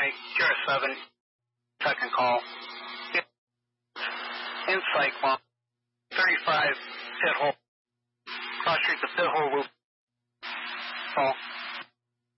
QR7, second call. In Cyclone, 35 pit hole. Cross street the pit hole loop. Call.